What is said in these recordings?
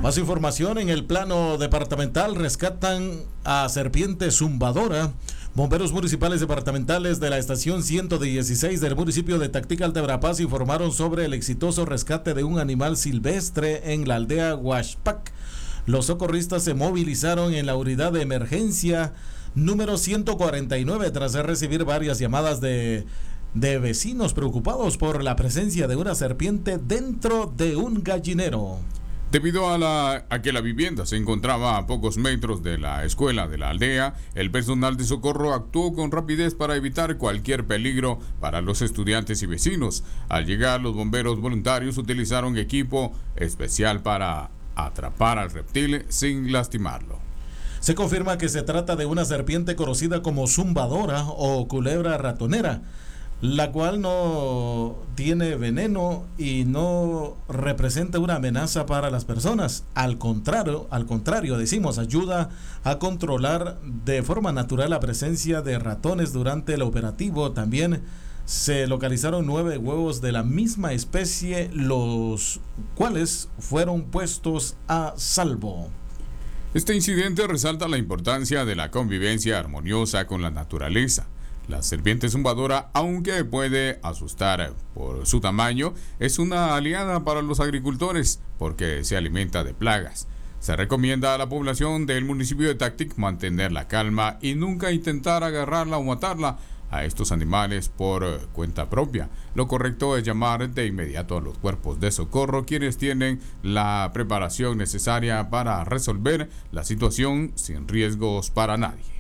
Más información en el plano departamental. Rescatan a serpiente zumbadora. Bomberos municipales departamentales de la estación 116 del municipio de Tactica, Altebrapaz, informaron sobre el exitoso rescate de un animal silvestre en la aldea Huashpac. Los socorristas se movilizaron en la unidad de emergencia número 149 tras recibir varias llamadas de vecinos preocupados por la presencia de una serpiente dentro de un gallinero. Debido a que la vivienda se encontraba a pocos metros de la escuela de la aldea, el personal de socorro actuó con rapidez para evitar cualquier peligro para los estudiantes y vecinos. Al llegar, los bomberos voluntarios utilizaron equipo especial para atrapar al reptil sin lastimarlo. Se confirma que se trata de una serpiente conocida como zumbadora o culebra ratonera, la cual no tiene veneno y no representa una amenaza para las personas. Al contrario, decimos, ayuda a controlar de forma natural la presencia de ratones durante el operativo. También se localizaron 9 huevos de la misma especie, los cuales fueron puestos a salvo. Este incidente resalta la importancia de la convivencia armoniosa con la naturaleza. La serpiente zumbadora, aunque puede asustar por su tamaño, es una aliada para los agricultores porque se alimenta de plagas. Se recomienda a la población del municipio de Tactic mantener la calma y nunca intentar agarrarla o matarla a estos animales por cuenta propia. Lo correcto es llamar de inmediato a los cuerpos de socorro, quienes tienen la preparación necesaria para resolver la situación sin riesgos para nadie.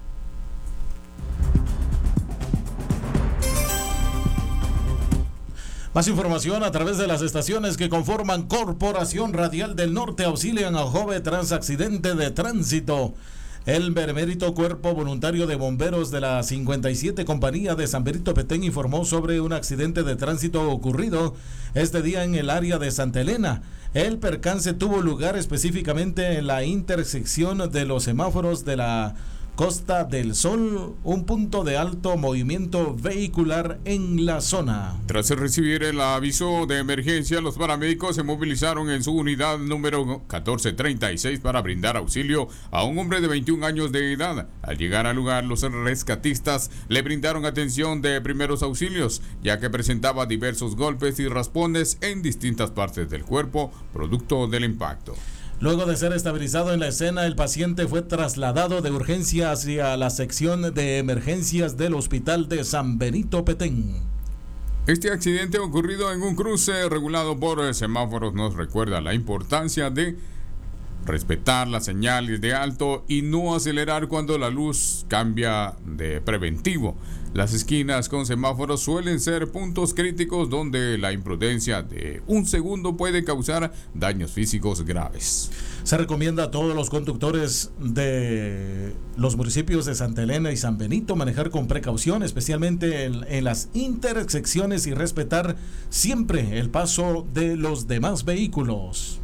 Más información a través de las estaciones que conforman Corporación Radial del Norte auxilian a joven tras accidente de tránsito. El benemérito Cuerpo Voluntario de Bomberos de la 57 Compañía de San Benito Petén informó sobre un accidente de tránsito ocurrido este día en el área de Santa Elena. El percance tuvo lugar específicamente en la intersección de los semáforos de la Costa del Sol, un punto de alto movimiento vehicular en la zona. Tras recibir el aviso de emergencia, los paramédicos se movilizaron en su unidad número 1436 para brindar auxilio a un hombre de 21 años de edad. Al llegar al lugar, los rescatistas le brindaron atención de primeros auxilios, ya que presentaba diversos golpes y raspones en distintas partes del cuerpo, producto del impacto. Luego de ser estabilizado en la escena, el paciente fue trasladado de urgencia hacia la sección de emergencias del Hospital de San Benito Petén. Este accidente ocurrido en un cruce regulado por semáforos nos recuerda la importancia de respetar las señales de alto y no acelerar cuando la luz cambia de preventivo. Las esquinas con semáforos suelen ser puntos críticos donde la imprudencia de un segundo puede causar daños físicos graves. Se recomienda a todos los conductores de los municipios de Santa Elena y San Benito manejar con precaución, especialmente en las intersecciones, y respetar siempre el paso de los demás vehículos.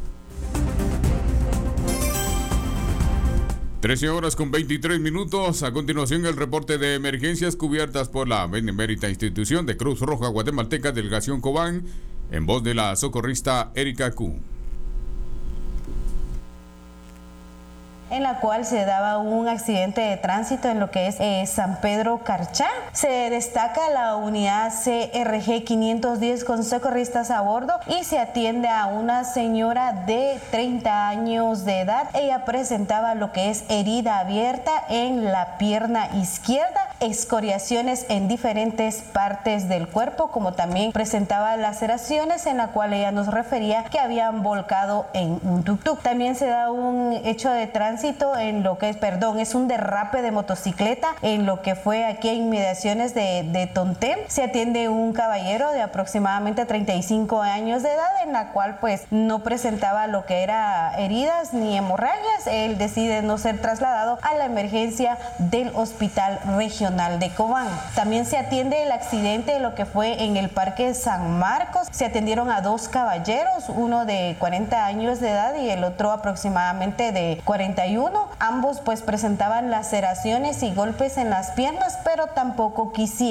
13:23. A continuación, el reporte de emergencias cubiertas por la benemérita institución de Cruz Roja Guatemalteca, Delegación Cobán, en voz de la socorrista Erika Q. En la cual se daba un accidente de tránsito en lo que es San Pedro Carchá. Se destaca la unidad CRG 510 con socorristas a bordo y se atiende a una señora de 30 años de edad. Ella presentaba lo que es herida abierta en la pierna izquierda, escoriaciones en diferentes partes del cuerpo, como también presentaba laceraciones en la cual ella nos refería que habían volcado en un tuk-tuk. También se da un hecho de tránsito en lo que es un derrape de motocicleta en lo que fue aquí en inmediaciones de Tontén. Se atiende un caballero de aproximadamente 35 años de edad, en la cual pues no presentaba lo que era heridas ni hemorragias. Él decide no ser trasladado a la emergencia del Hospital Regional de Cobán. También se atiende el accidente de lo que fue en el Parque San Marcos. Se atendieron a 2 caballeros, uno de 40 años de edad y el otro aproximadamente de 41. Ambos pues presentaban laceraciones y golpes en las piernas, pero tampoco quisieron